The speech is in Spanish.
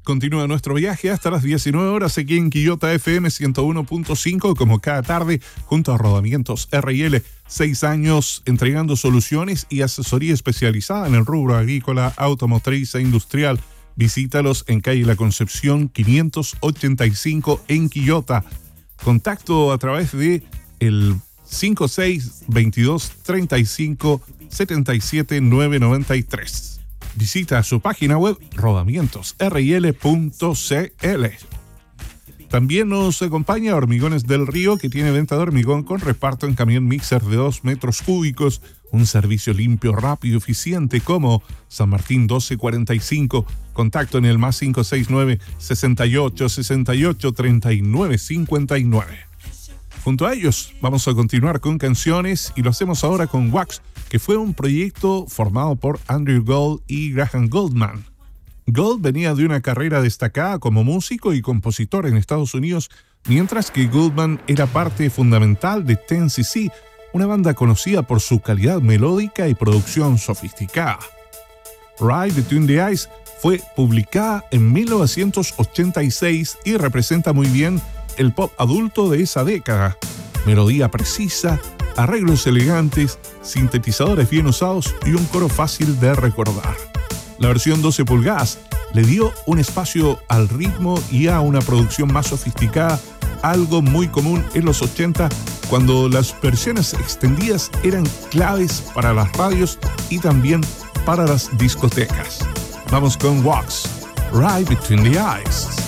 Continúa nuestro viaje hasta las 19 horas aquí en Quillota FM 101.5, como cada tarde, junto a Rodamientos R&L. 6 años entregando soluciones y asesoría especializada en el rubro agrícola, automotriz e industrial. Visítalos en calle La Concepción 585 en Quillota. Contacto a través de el 5622 35 77 993. Visita su página web rodamientosrl.cl. También nos acompaña Hormigones del Río, que tiene venta de hormigón con reparto en camión mixer de 2 metros cúbicos. Un servicio limpio, rápido y eficiente, como San Martín 1245. Contacto en el más 569 68 68 39 59. Junto a ellos vamos a continuar con canciones y lo hacemos ahora con Wax, que fue un proyecto formado por Andrew Gold y Graham Gouldman. Gold venía de una carrera destacada como músico y compositor en Estados Unidos, mientras que Gouldman era parte fundamental de 10cc, una banda conocida por su calidad melódica y producción sofisticada. Ride Between the Eyes fue publicada en 1986 y representa muy bien el pop adulto de esa década. Melodía precisa, arreglos elegantes, sintetizadores bien usados y un coro fácil de recordar. La versión 12 pulgadas le dio un espacio al ritmo y a una producción más sofisticada, algo muy común en los 80, cuando las versiones extendidas eran claves para las radios y también para las discotecas. Vamos con Wax, Right Between the Eyes.